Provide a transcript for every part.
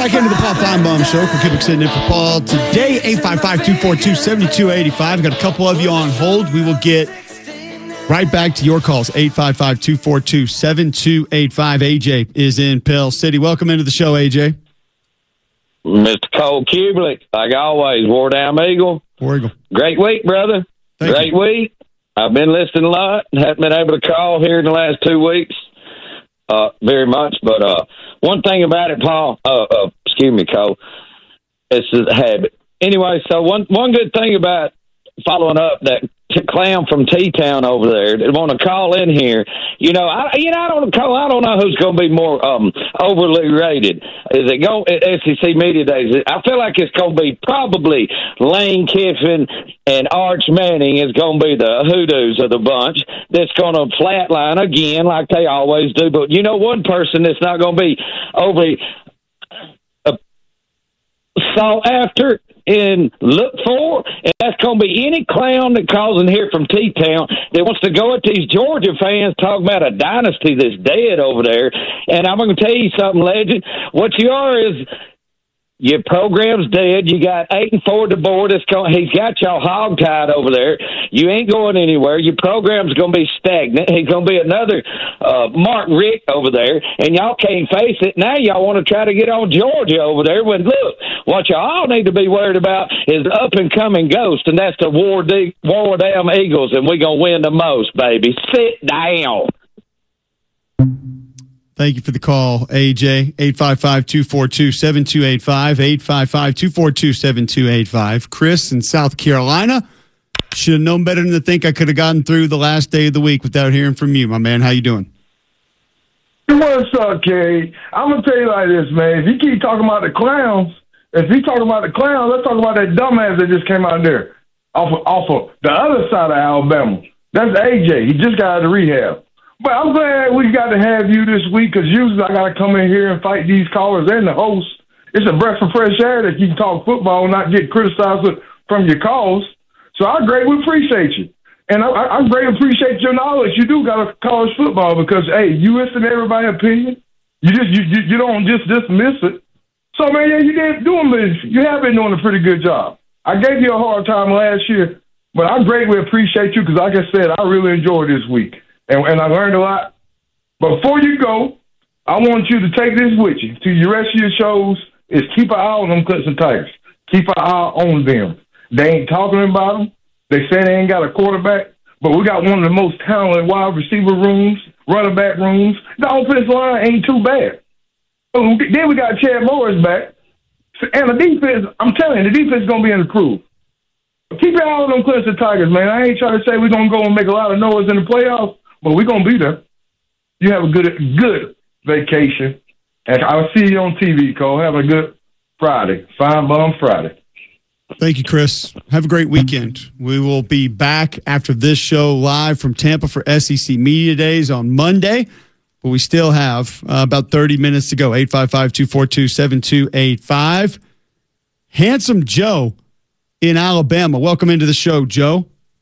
back into the Paul Feinbaum Show. We'll keep sitting in for Paul today. 855-242-7285. Got a couple of you on hold. We will get right back to your calls. 855-242-7285. AJ is in Pell City. Welcome into the show, AJ. Mr. Cole Kublik, like always, War Down Eagle. War Eagle. Great week, brother. Great week. I've been listening a lot. Haven't been able to call here in the last 2 weeks very much. But one thing about it, Paul, excuse me, Cole, it's a habit. Anyway, so one good thing about following up that clown from T-Town over there that want to call in here, I don't know who's going to be more overly rated. Is it going at SEC Media Days? I feel like it's going to be probably Lane Kiffin and Arch Manning is going to be the hoodoos of the bunch. That's going to flatline again like they always do. But one person that's not going to be overly sought after and look for, and that's going to be any clown that calls in here from T-Town that wants to go at these Georgia fans talking about a dynasty that's dead over there. And I'm going to tell you something, Legend. What you are is your program's dead. You got 8-4 at the board. He's got y'all hogtied over there. You ain't going anywhere. Your program's going to be stagnant. He's going to be another Mark Richt over there, and y'all can't face it. Now y'all want to try to get on Georgia over there. When look, what y'all need to be worried about is the up-and-coming ghost, and that's the War Down Eagles, and we're going to win the most, baby. Sit down. Thank you for the call, AJ. 855-242-7285. 855-242-7285. Chris in South Carolina. Should have known better than to think I could have gotten through the last day of the week without hearing from you, my man. How you doing? What's up, Kay? I'm going to tell you like this, man. If you keep talking about the clowns, let's talk about that dumbass that just came out there off of the other side of Alabama. That's AJ. He just got out of rehab. But I'm glad we got to have you this week because usually I got to come in here and fight these callers and the host. It's a breath of fresh air that you can talk football and not get criticized from your calls. So I greatly appreciate you. And I greatly appreciate your knowledge. You do got to college football because, hey, you listen to everybody's opinion. You don't just dismiss it. So, man, yeah, you have been doing a pretty good job. I gave you a hard time last year, but I greatly appreciate you because, like I said, I really enjoyed this week. And I learned a lot. But before you go, I want you to take this with you to your rest of your shows is keep an eye on them Clemson Tigers. Keep an eye on them. They ain't talking about them. They say they ain't got a quarterback, but we got one of the most talented wide receiver rooms, running back rooms. The offensive line ain't too bad. Then we got Chad Morris back. And the defense, I'm telling you, the defense is going to be improved. Keep your eye on them Clemson Tigers, man. I ain't trying to say we're going to go and make a lot of noise in the playoffs, but we're going to be there. You have a good vacation. And I'll see you on TV, Cole. Have a good Friday. Feinbaum Friday. Thank you, Chris. Have a great weekend. We will be back after this show live from Tampa for SEC Media Days on Monday, but we still have about 30 minutes to go. 855-242-7285. Handsome Joe in Alabama. Welcome into the show, Joe.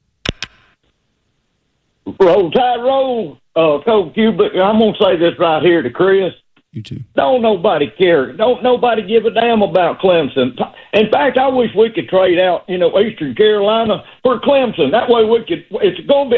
Roll Tide, roll. Coach Kublik, I'm going to say this right here to Chris. You too. Don't nobody care. Don't nobody give a damn about Clemson. In fact, I wish we could trade out, Eastern Carolina for Clemson. That way it's going to be